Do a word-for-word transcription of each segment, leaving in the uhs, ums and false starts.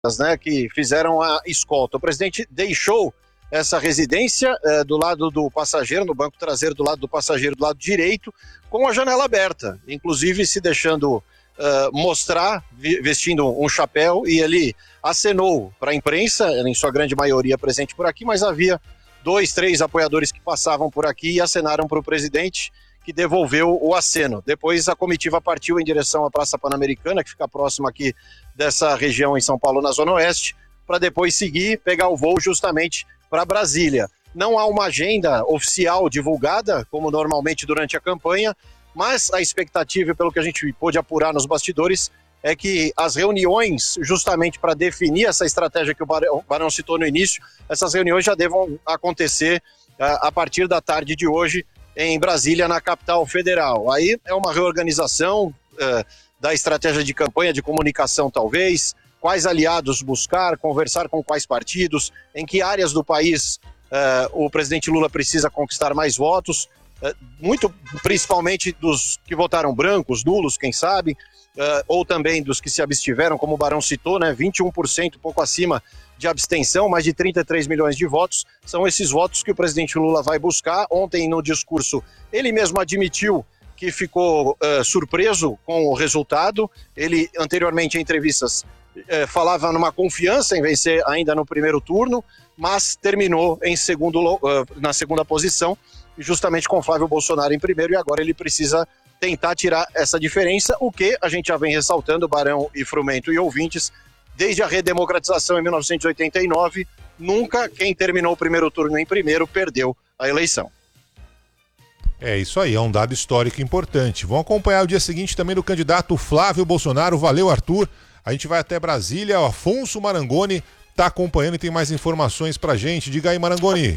né, que fizeram a escolta. O presidente deixou essa residência eh, do lado do passageiro, no banco traseiro do lado do passageiro, do lado direito, com a janela aberta, inclusive se deixando uh, mostrar, vestindo um chapéu, e ele acenou para a imprensa, em sua grande maioria presente por aqui, mas havia dois, três apoiadores que passavam por aqui e acenaram para o presidente, que devolveu o aceno. Depois a comitiva partiu em direção à Praça Pan-Americana, que fica próxima aqui dessa região em São Paulo, na Zona Oeste, para depois seguir, pegar o voo justamente para Brasília. Não há uma agenda oficial divulgada, como normalmente durante a campanha, mas a expectativa, pelo que a gente pôde apurar nos bastidores, é que as reuniões, justamente para definir essa estratégia que o Barão, Barão citou no início, essas reuniões já devam acontecer uh, a partir da tarde de hoje em Brasília, na capital federal. Aí é uma reorganização uh, da estratégia de campanha, de comunicação talvez, quais aliados buscar, conversar com quais partidos, em que áreas do país uh, o presidente Lula precisa conquistar mais votos, uh, muito principalmente dos que votaram brancos, nulos, quem sabe, uh, ou também dos que se abstiveram, como o Barão citou, né, vinte e um por cento, pouco acima de abstenção, mais de trinta e três milhões de votos, são esses votos que o presidente Lula vai buscar. Ontem, no discurso, ele mesmo admitiu que ficou uh, surpreso com o resultado. Ele, anteriormente, em entrevistas, uh, falava numa confiança em vencer ainda no primeiro turno, mas terminou em segundo, uh, na segunda posição, justamente com Flávio Bolsonaro em primeiro, e agora ele precisa tentar tirar essa diferença, o que a gente já vem ressaltando, Barão e Frumento e ouvintes, desde a redemocratização em mil novecentos e oitenta e nove, nunca quem terminou o primeiro turno em primeiro perdeu a eleição. É isso aí, é um dado histórico importante. Vamos acompanhar o dia seguinte também do candidato Flávio Bolsonaro. Valeu, Arthur. A gente vai até Brasília. O Afonso Marangoni está acompanhando e tem mais informações pra gente. Diga aí, Marangoni.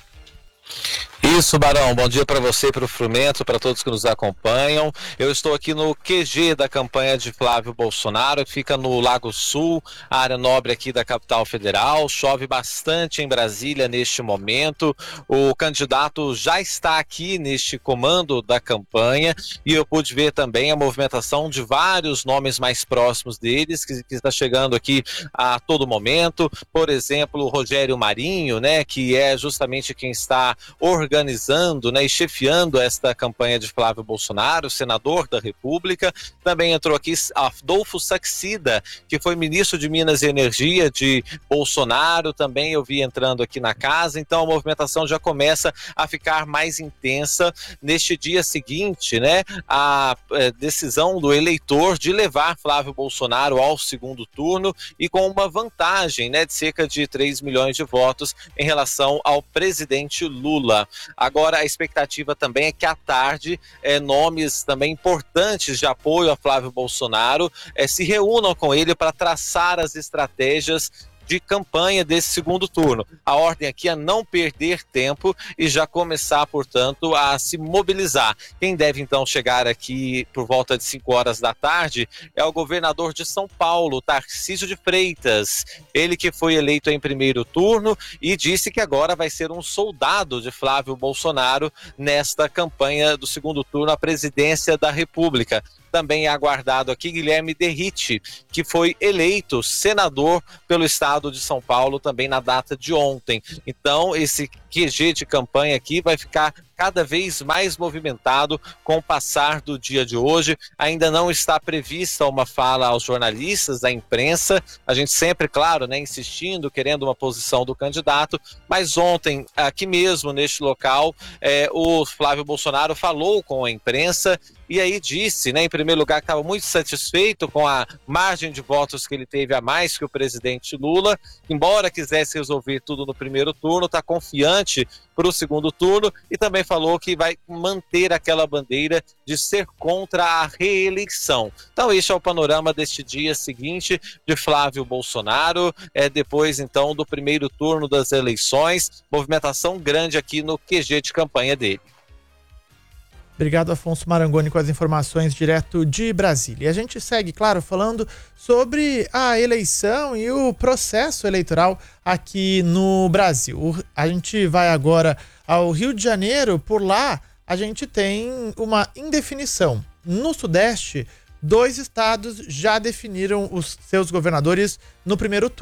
Isso, Barão, bom dia para você, para o Frumento, para todos que nos acompanham. Eu estou aqui no Q G da campanha de Flávio Bolsonaro, que fica no Lago Sul, a área nobre aqui da capital federal. Chove bastante em Brasília neste momento. O candidato já está aqui neste comando da campanha e eu pude ver também a movimentação de vários nomes mais próximos deles, que, que está chegando aqui a todo momento. Por exemplo, o Rogério Marinho, né, que é justamente quem está organizando organizando, né, e chefiando esta campanha de Flávio Bolsonaro, senador da República. Também entrou aqui Adolfo Saxida, que foi ministro de Minas e Energia de Bolsonaro, também eu vi entrando aqui na casa. Então a movimentação já começa a ficar mais intensa neste dia seguinte, né, a é, decisão do eleitor de levar Flávio Bolsonaro ao segundo turno e com uma vantagem, né, de cerca de três milhões de votos em relação ao presidente Lula. Agora a expectativa também é que à tarde é, nomes também importantes de apoio a Flávio Bolsonaro é, se reúnam com ele para traçar as estratégias de campanha desse segundo turno. A ordem aqui é não perder tempo e já começar, portanto, a se mobilizar. Quem deve, então, chegar aqui por volta de cinco horas da tarde é o governador de São Paulo, Tarcísio de Freitas. Ele que foi eleito em primeiro turno e disse que agora vai ser um soldado de Flávio Bolsonaro nesta campanha do segundo turno à presidência da República. Também é aguardado aqui Guilherme Derrite, que foi eleito senador pelo estado de São Paulo também na data de ontem. Então, esse Q G de campanha aqui vai ficar cada vez mais movimentado com o passar do dia de hoje. Ainda não está prevista uma fala aos jornalistas, à imprensa. A gente sempre, claro, né, insistindo, querendo uma posição do candidato. Mas ontem, aqui mesmo, neste local, é, o Flávio Bolsonaro falou com a imprensa e aí disse, né, em primeiro lugar, que estava muito satisfeito com a margem de votos que ele teve a mais que o presidente Lula. Embora quisesse resolver tudo no primeiro turno, está confiante para o segundo turno e também falou que vai manter aquela bandeira de ser contra a reeleição. Então este é o panorama deste dia seguinte de Flávio Bolsonaro, é, depois então do primeiro turno das eleições, movimentação grande aqui no Q G de campanha dele. Obrigado, Afonso Marangoni, com as informações direto de Brasília. E a gente segue, claro, falando sobre a eleição e o processo eleitoral aqui no Brasil. A gente vai agora ao Rio de Janeiro. Por lá, a gente tem uma indefinição. No Sudeste, dois estados já definiram os seus governadores no primeiro turno.